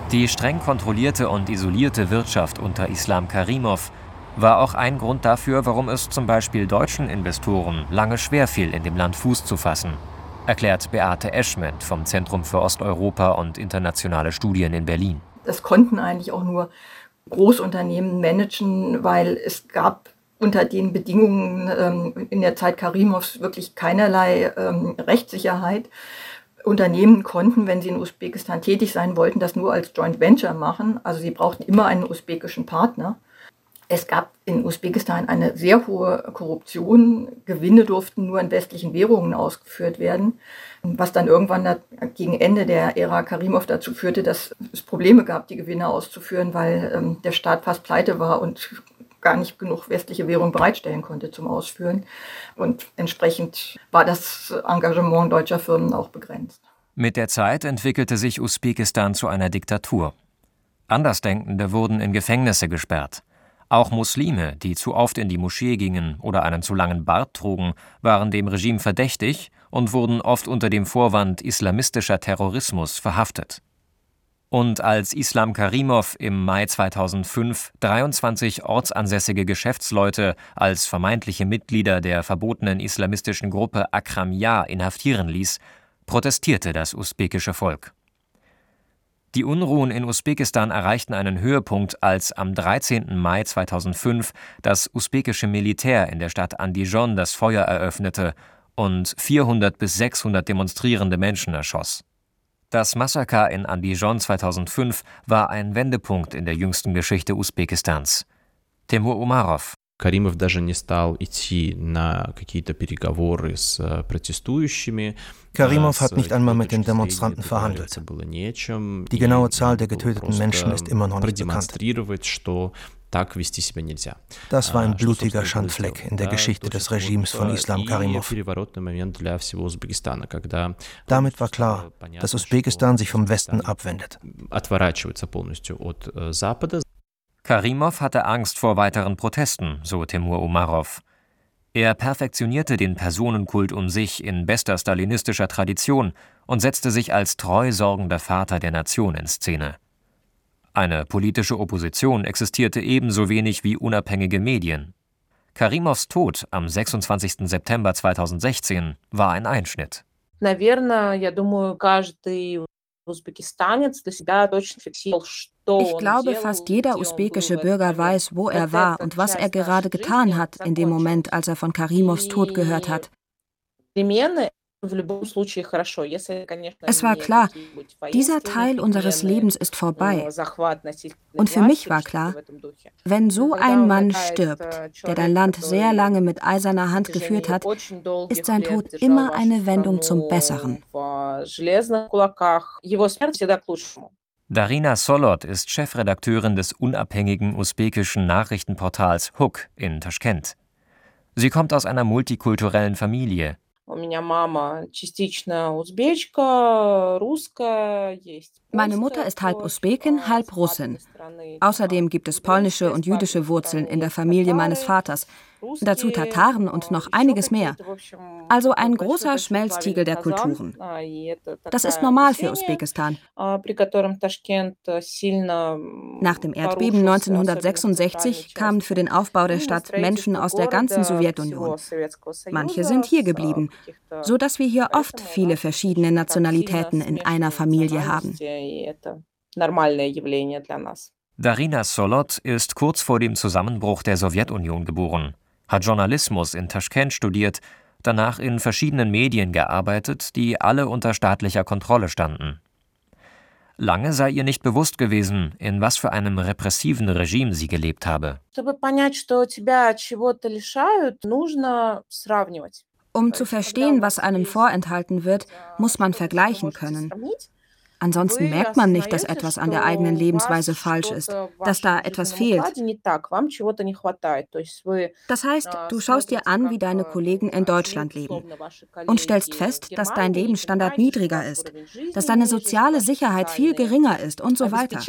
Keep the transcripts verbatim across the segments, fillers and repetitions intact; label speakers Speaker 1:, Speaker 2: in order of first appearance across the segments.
Speaker 1: Die streng kontrollierte und isolierte Wirtschaft unter Islam Karimov war auch ein Grund dafür, warum es zum Beispiel deutschen Investoren lange schwerfiel, in dem Land Fuß zu fassen, erklärt Beate Eschment vom Zentrum für Osteuropa und internationale Studien in Berlin.
Speaker 2: Das konnten eigentlich auch nur Großunternehmen managen, weil es gab unter den Bedingungen ähm, in der Zeit Karimovs wirklich keinerlei ähm, Rechtssicherheit. Unternehmen konnten, wenn sie in Usbekistan tätig sein wollten, das nur als Joint Venture machen. Also sie brauchten immer einen usbekischen Partner. Es gab in Usbekistan eine sehr hohe Korruption. Gewinne durften nur in westlichen Währungen ausgeführt werden, was dann irgendwann da, gegen Ende der Ära Karimov dazu führte, dass es Probleme gab, die Gewinne auszuführen, weil ähm, der Staat fast pleite war und gar nicht genug westliche Währung bereitstellen konnte zum Ausführen. Und entsprechend war das Engagement deutscher Firmen auch begrenzt.
Speaker 1: Mit der Zeit entwickelte sich Usbekistan zu einer Diktatur. Andersdenkende wurden in Gefängnisse gesperrt. Auch Muslime, die zu oft in die Moschee gingen oder einen zu langen Bart trugen, waren dem Regime verdächtig und wurden oft unter dem Vorwand islamistischer Terrorismus verhaftet. Und als Islam Karimov im Mai zweitausendfünf dreiundzwanzig ortsansässige Geschäftsleute als vermeintliche Mitglieder der verbotenen islamistischen Gruppe Akram-Ja inhaftieren ließ, protestierte das usbekische Volk. Die Unruhen in Usbekistan erreichten einen Höhepunkt, als am dreizehnten Mai zweitausendfünf das usbekische Militär in der Stadt Andijon das Feuer eröffnete und vierhundert bis sechshundert demonstrierende Menschen erschoss. Das Massaker in Andijon zweitausendfünf war ein Wendepunkt in der jüngsten Geschichte Usbekistans. Temur Umarov.
Speaker 3: Karimov даже не стал идти на какие-то переговоры с протестующими.
Speaker 4: Karimov hat nicht einmal mit den Demonstranten verhandelt. Die genaue Zahl der getöteten Menschen ist immer noch nicht bekannt. Das war ein blutiger Schandfleck in der Geschichte des Regimes von Islam Karimov. Damit war klar, dass Usbekistan sich vom Westen abwendet.
Speaker 1: Karimov hatte Angst vor weiteren Protesten, so Temur Umarov. Er perfektionierte den Personenkult um sich in bester stalinistischer Tradition und setzte sich als treu sorgender Vater der Nation in Szene. Eine politische Opposition existierte ebenso wenig wie unabhängige Medien. Karimovs Tod am sechsundzwanzigsten September zweitausendsechzehn war ein Einschnitt.
Speaker 5: Ich glaube, fast jeder usbekische Bürger weiß, wo er war und was er gerade getan hat in dem Moment, als er von Karimovs Tod gehört hat. Es war klar, dieser Teil unseres Lebens ist vorbei. Und für mich war klar, wenn so ein Mann stirbt, der dein Land sehr lange mit eiserner Hand geführt hat, ist sein Tod immer eine Wendung zum Besseren.
Speaker 1: Darina Solot ist Chefredakteurin des unabhängigen usbekischen Nachrichtenportals Huk in Taschkent. Sie kommt aus einer multikulturellen Familie.
Speaker 5: Meine Mutter ist halb Usbekin, halb Russin. Außerdem gibt es polnische und jüdische Wurzeln in der Familie meines Vaters. Dazu Tataren und noch einiges mehr. Also ein großer Schmelztiegel der Kulturen. Das ist normal für Usbekistan. Nach dem Erdbeben neunzehnhundertsechsundsechzig kamen für den Aufbau der Stadt Menschen aus der ganzen Sowjetunion. Manche sind hier geblieben, so dass wir hier oft viele verschiedene Nationalitäten in einer Familie haben.
Speaker 1: Darina Solot ist kurz vor dem Zusammenbruch der Sowjetunion geboren, hat Journalismus in Taschkent studiert, danach in verschiedenen Medien gearbeitet, die alle unter staatlicher Kontrolle standen. Lange sei ihr nicht bewusst gewesen, in was für einem repressiven Regime sie gelebt habe.
Speaker 5: Um zu verstehen, was einem vorenthalten wird, muss man vergleichen können. Ansonsten merkt man nicht, dass etwas an der eigenen Lebensweise falsch ist, dass da etwas fehlt. Das heißt, du schaust dir an, wie deine Kollegen in Deutschland leben und stellst fest, dass dein Lebensstandard niedriger ist, dass deine soziale Sicherheit viel geringer ist und so weiter.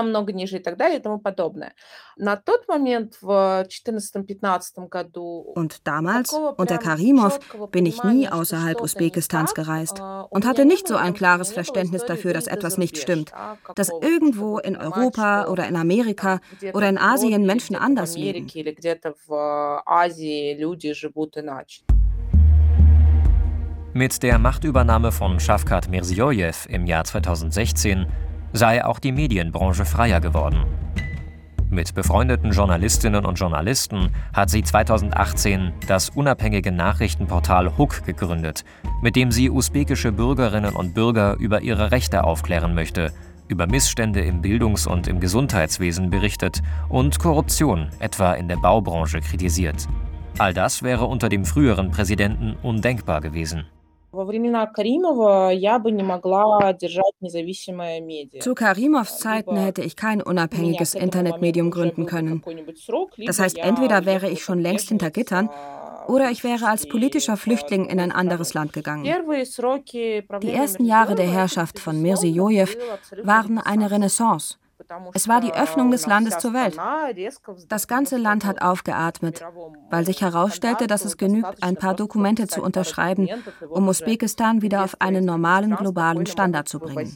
Speaker 5: Und damals, unter Karimov, bin ich nie außerhalb Usbekistans gereist und hatte nicht so ein klares Verständnis dafür, dass dass etwas nicht stimmt, dass irgendwo in Europa oder in Amerika oder in Asien Menschen anders leben.
Speaker 1: Mit der Machtübernahme von Schawkat Mirzijojew im Jahr zweitausendsechzehn sei auch die Medienbranche freier geworden. Mit befreundeten Journalistinnen und Journalisten hat sie zweitausendachtzehn das unabhängige Nachrichtenportal H U K gegründet, mit dem sie usbekische Bürgerinnen und Bürger über ihre Rechte aufklären möchte, über Missstände im Bildungs- und im Gesundheitswesen berichtet und Korruption, etwa in der Baubranche, kritisiert. All das wäre unter dem früheren Präsidenten undenkbar gewesen.
Speaker 5: Zu Karimows Zeiten hätte ich kein unabhängiges Internetmedium gründen können. Das heißt, entweder wäre ich schon längst hinter Gittern oder ich wäre als politischer Flüchtling in ein anderes Land gegangen. Die ersten Jahre der Herrschaft von Mirzijojew waren eine Renaissance. Es war die Öffnung des Landes zur Welt. Das ganze Land hat aufgeatmet, weil sich herausstellte, dass es genügt, ein paar Dokumente zu unterschreiben, um Usbekistan wieder auf einen normalen globalen Standard zu bringen.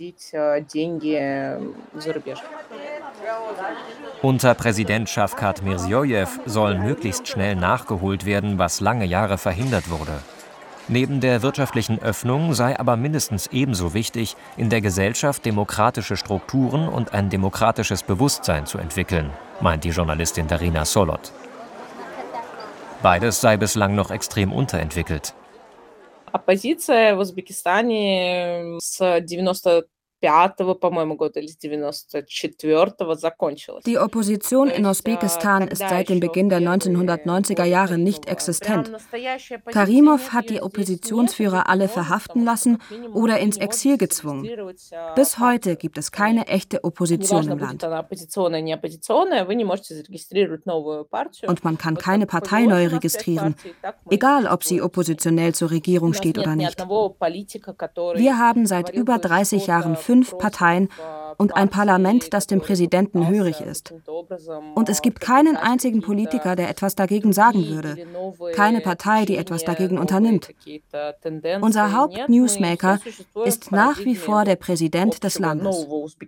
Speaker 1: Unter Präsident Schawkat Mirzijojew soll möglichst schnell nachgeholt werden, was lange Jahre verhindert wurde. Neben der wirtschaftlichen Öffnung sei aber mindestens ebenso wichtig, in der Gesellschaft demokratische Strukturen und ein demokratisches Bewusstsein zu entwickeln, meint die Journalistin Darina Solot. Beides sei bislang noch extrem unterentwickelt.
Speaker 6: Оппозиция в Узбекистане с девяносто пятого, по-моему, года или с девяносто четвёртого закончилась.
Speaker 5: Die Opposition in Usbekistan ist seit dem Beginn der neunzehnhundertneunziger Jahre nicht existent. Karimow hat die Oppositionsführer alle verhaften lassen oder ins Exil gezwungen. Bis heute gibt es keine echte Opposition im Land. Und man kann keine Partei neu registrieren, egal ob sie oppositionell zur Regierung steht oder nicht. Wir haben seit über dreißig Jahren fünf Parteien und ein Parlament, das dem Präsidenten hörig ist. Und es gibt keinen einzigen Politiker, der etwas dagegen sagen würde. Keine Partei, die etwas dagegen unternimmt. Unser Haupt-Newsmaker ist nach wie vor der Präsident des Landes.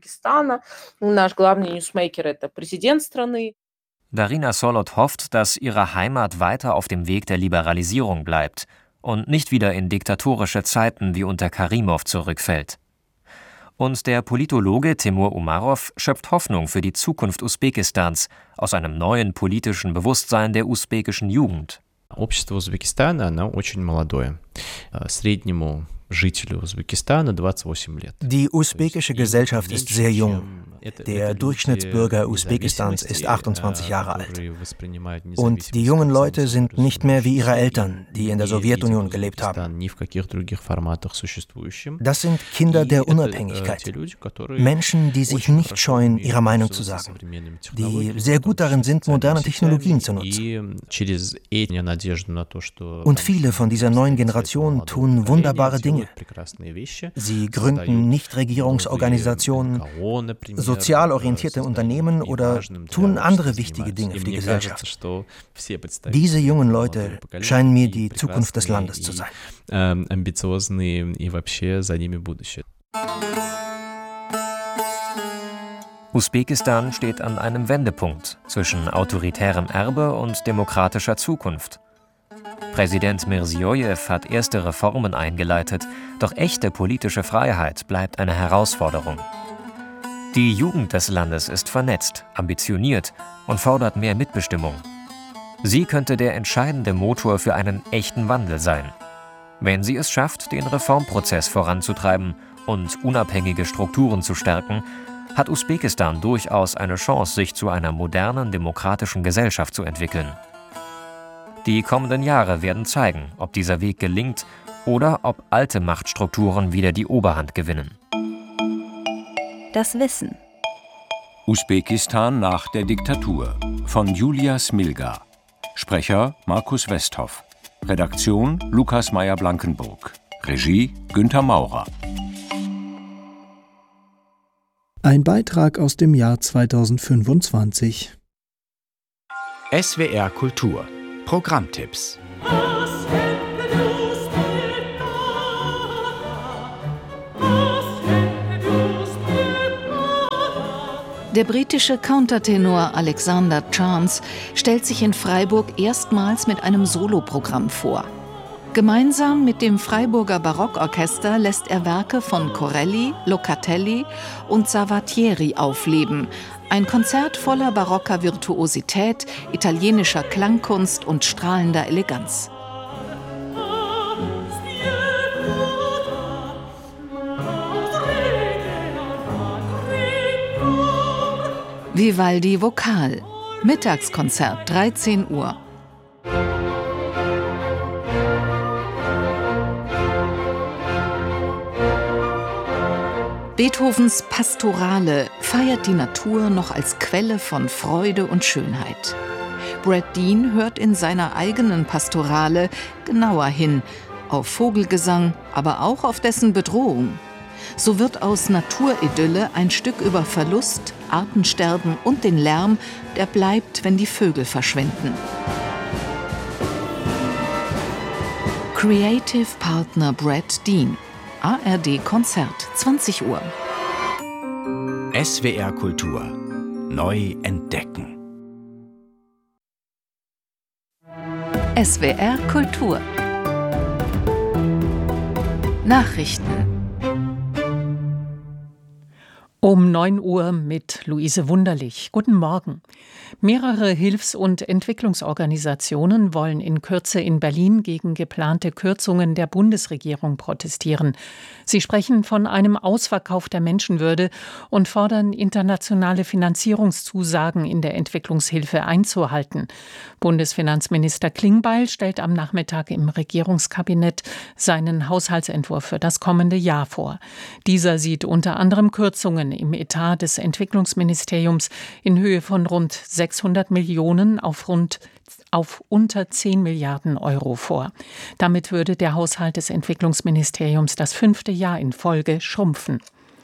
Speaker 1: Darina Solot hofft, dass ihre Heimat weiter auf dem Weg der Liberalisierung bleibt und nicht wieder in diktatorische Zeiten wie unter Karimow zurückfällt. Und der Politologe Timur Umarov schöpft Hoffnung für die Zukunft Usbekistans aus einem neuen politischen Bewusstsein der usbekischen Jugend.
Speaker 3: Общество Узбекистана, оно очень молодое. Среднему жителю Узбекистана двадцать восемь лет.
Speaker 4: Die usbekische Gesellschaft ist sehr jung. Der Durchschnittsbürger Usbekistans ist achtundzwanzig Jahre alt. Und die jungen Leute sind nicht mehr wie ihre Eltern, die in der Sowjetunion gelebt haben. Das sind Kinder der Unabhängigkeit. Menschen, die sich nicht scheuen, ihre Meinung zu sagen. Die sehr gut darin sind, moderne Technologien zu nutzen. Und viele von dieser neuen Generation tun wunderbare Dinge. Sie gründen Nichtregierungsorganisationen, sozial orientierte Unternehmen oder tun andere wichtige Dinge für die Gesellschaft. Diese jungen Leute scheinen mir die Zukunft des Landes zu sein.
Speaker 1: Usbekistan steht an einem Wendepunkt zwischen autoritärem Erbe und demokratischer Zukunft. Präsident Mirzijojew hat erste Reformen eingeleitet, doch echte politische Freiheit bleibt eine Herausforderung. Die Jugend des Landes ist vernetzt, ambitioniert und fordert mehr Mitbestimmung. Sie könnte der entscheidende Motor für einen echten Wandel sein. Wenn sie es schafft, den Reformprozess voranzutreiben und unabhängige Strukturen zu stärken, hat Usbekistan durchaus eine Chance, sich zu einer modernen, demokratischen Gesellschaft zu entwickeln. Die kommenden Jahre werden zeigen, ob dieser Weg gelingt oder ob alte Machtstrukturen wieder die Oberhand gewinnen.
Speaker 5: Das Wissen.
Speaker 7: Usbekistan nach der Diktatur von Julia Smilga. Sprecher Markus Westhoff. Redaktion Lukas Meyer-Blankenburg. Regie Günther Maurer.
Speaker 8: Ein Beitrag aus dem Jahr zweitausendfünfundzwanzig.
Speaker 7: S W R Kultur. Programmtipps.
Speaker 9: Der britische Countertenor Alexander Chance stellt sich in Freiburg erstmals mit einem Soloprogramm vor. Gemeinsam mit dem Freiburger Barockorchester lässt er Werke von Corelli, Locatelli und Savatieri aufleben. Ein Konzert voller barocker Virtuosität, italienischer Klangkunst und strahlender Eleganz. Vivaldi Vokal. Mittagskonzert, dreizehn Uhr. Beethovens Pastorale feiert die Natur noch als Quelle von Freude und Schönheit. Brad Dean hört in seiner eigenen Pastorale genauer hin, auf Vogelgesang, aber auch auf dessen Bedrohung. So wird aus Naturidylle ein Stück über Verlust, Artensterben und den Lärm, der bleibt, wenn die Vögel verschwinden. Creative Partner Brad Dean. A R D Konzert, zwanzig Uhr.
Speaker 7: S W R Kultur. Neu entdecken.
Speaker 9: S W R Kultur. Nachrichten.
Speaker 10: Um neun Uhr mit Luise Wunderlich. Guten Morgen. Mehrere Hilfs- und Entwicklungsorganisationen wollen in Kürze in Berlin gegen geplante Kürzungen der Bundesregierung protestieren. Sie sprechen von einem Ausverkauf der Menschenwürde und fordern, internationale Finanzierungszusagen in der Entwicklungshilfe einzuhalten. Bundesfinanzminister Klingbeil stellt am Nachmittag im Regierungskabinett seinen Haushaltsentwurf für das kommende Jahr vor. Dieser sieht unter anderem Kürzungen im Etat des Entwicklungsministeriums in Höhe von rund sechshundert Millionen auf rund auf unter zehn Milliarden Euro vor. Damit würde der Haushalt des Entwicklungsministeriums das fünfte Jahr in Folge schrumpfen.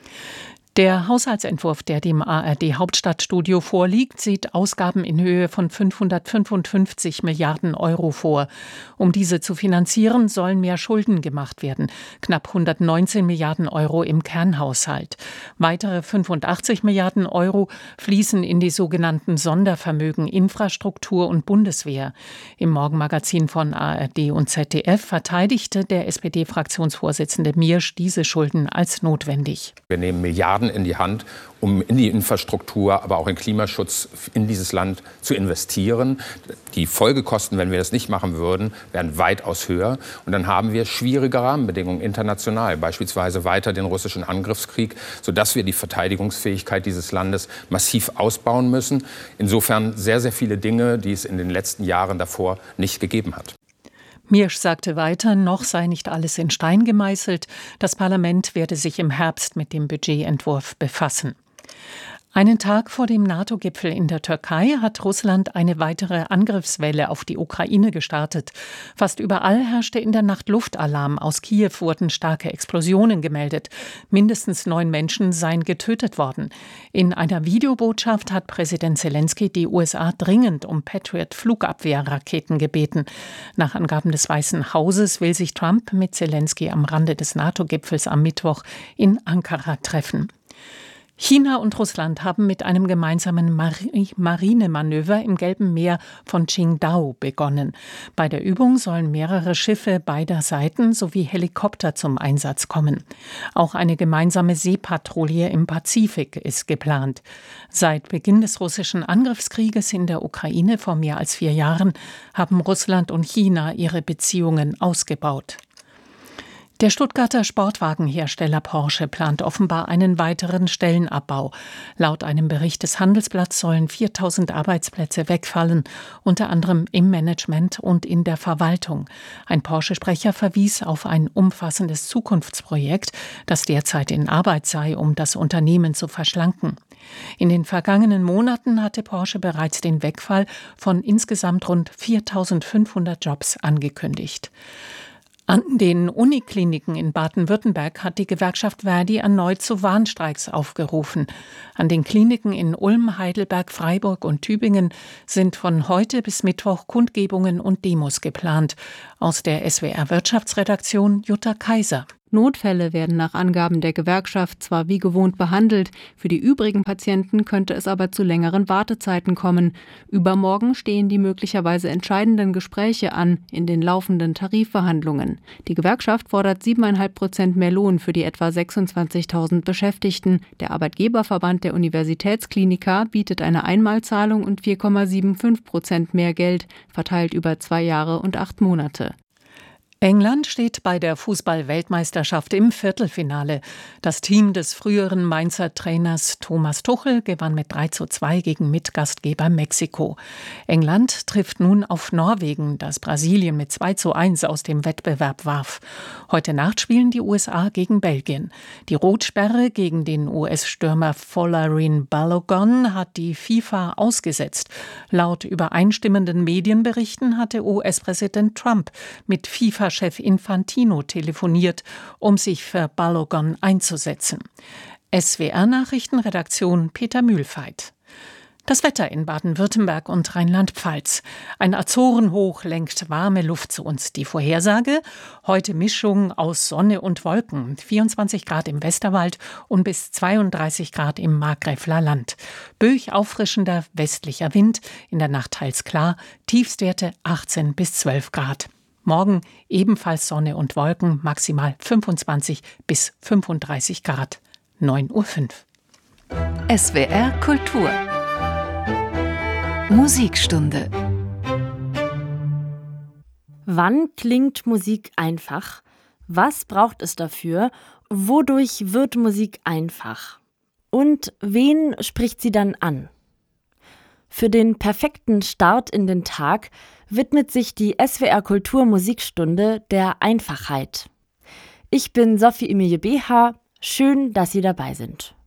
Speaker 10: Der Haushaltsentwurf, der dem A R D-Hauptstadtstudio vorliegt, sieht Ausgaben in Höhe von fünfhundertfünfundfünfzig Milliarden Euro vor. Um diese zu finanzieren, sollen mehr Schulden gemacht werden. Knapp hundertneunzehn Milliarden Euro im Kernhaushalt. Weitere fünfundachtzig Milliarden Euro fließen in die sogenannten Sondervermögen Infrastruktur und Bundeswehr. Im Morgenmagazin von A R D und Z D F verteidigte der S P D-Fraktionsvorsitzende Miersch diese Schulden als notwendig.
Speaker 11: Wir nehmen Milliarden in die Hand, um in die Infrastruktur, aber auch in Klimaschutz in dieses Land zu investieren. Die Folgekosten, wenn wir das nicht machen würden, wären weitaus höher. Und dann haben wir schwierige Rahmenbedingungen international, beispielsweise weiter den russischen Angriffskrieg, sodass wir die Verteidigungsfähigkeit dieses Landes massiv ausbauen müssen. Insofern sehr, sehr viele Dinge, die es in den letzten Jahren davor nicht gegeben hat.
Speaker 10: Miersch sagte weiter, noch sei nicht alles in Stein gemeißelt. Das Parlament werde sich im Herbst mit dem Budgetentwurf befassen. Einen Tag vor dem NATO-Gipfel in der Türkei hat Russland eine weitere Angriffswelle auf die Ukraine gestartet. Fast überall herrschte in der Nacht Luftalarm. Aus Kiew wurden starke Explosionen gemeldet. Mindestens neun Menschen seien getötet worden. In einer Videobotschaft hat Präsident Zelensky die U S A dringend um Patriot-Flugabwehrraketen gebeten. Nach Angaben des Weißen Hauses will sich Trump mit Zelensky am Rande des NATO-Gipfels am Mittwoch in Ankara treffen. China und Russland haben mit einem gemeinsamen Mar- Marinemanöver im Gelben Meer von Qingdao begonnen. Bei der Übung sollen mehrere Schiffe beider Seiten sowie Helikopter zum Einsatz kommen. Auch eine gemeinsame Seepatrouille im Pazifik ist geplant. Seit Beginn des russischen Angriffskrieges in der Ukraine vor mehr als vier Jahren haben Russland und China ihre Beziehungen ausgebaut. Der Stuttgarter Sportwagenhersteller Porsche plant offenbar einen weiteren Stellenabbau. Laut einem Bericht des Handelsblatts sollen viertausend Arbeitsplätze wegfallen, unter anderem im Management und in der Verwaltung. Ein Porsche-Sprecher verwies auf ein umfassendes Zukunftsprojekt, das derzeit in Arbeit sei, um das Unternehmen zu verschlanken. In den vergangenen Monaten hatte Porsche bereits den Wegfall von insgesamt rund viertausendfünfhundert Jobs angekündigt. An den Unikliniken in Baden-Württemberg hat die Gewerkschaft Verdi erneut zu Warnstreiks aufgerufen. An den Kliniken in Ulm, Heidelberg, Freiburg und Tübingen sind von heute bis Mittwoch Kundgebungen und Demos geplant. Aus der S W R Wirtschaftsredaktion Jutta Kaiser.
Speaker 12: Notfälle werden nach Angaben der Gewerkschaft zwar wie gewohnt behandelt, für die übrigen Patienten könnte es aber zu längeren Wartezeiten kommen. Übermorgen stehen die möglicherweise entscheidenden Gespräche an in den laufenden Tarifverhandlungen. Die Gewerkschaft fordert sieben Komma fünf Prozent mehr Lohn für die etwa sechsundzwanzigtausend Beschäftigten. Der Arbeitgeberverband der Universitätskliniker bietet eine Einmalzahlung und vier Komma fünfundsiebzig Prozent mehr Geld, verteilt über zwei Jahre und acht Monate.
Speaker 10: England steht bei der Fußball-Weltmeisterschaft im Viertelfinale. Das Team des früheren Mainzer Trainers Thomas Tuchel gewann mit drei zu zwei gegen Mitgastgeber Mexiko. England trifft nun auf Norwegen, das Brasilien mit zwei zu eins aus dem Wettbewerb warf. Heute Nacht spielen die U S A gegen Belgien. Die Rotsperre gegen den U S-Stürmer Folarin Balogun hat die FIFA ausgesetzt. Laut übereinstimmenden Medienberichten hatte U S-Präsident Trump mit FIFA Chef Infantino telefoniert, um sich für Balogun einzusetzen. S W R-Nachrichtenredaktion Peter Mühlfeit. Das Wetter in Baden-Württemberg und Rheinland-Pfalz. Ein Azorenhoch lenkt warme Luft zu uns. Die Vorhersage? Heute Mischung aus Sonne und Wolken. vierundzwanzig Grad im Westerwald und bis zweiunddreißig Grad im Markgräfler Land. Böig auffrischender westlicher Wind, in der Nacht teils klar, Tiefstwerte achtzehn bis zwölf Grad. Morgen ebenfalls Sonne und Wolken, maximal fünfundzwanzig bis fünfunddreißig Grad. neun Uhr fünf.
Speaker 9: S W R Kultur. Musikstunde.
Speaker 13: Wann klingt Musik einfach? Was braucht es dafür? Wodurch wird Musik einfach? Und wen spricht sie dann an? Für den perfekten Start in den Tag widmet sich die S W R Kultur Musikstunde der Einfachheit. Ich bin Sophie Emilie Beha. Schön, dass Sie dabei sind.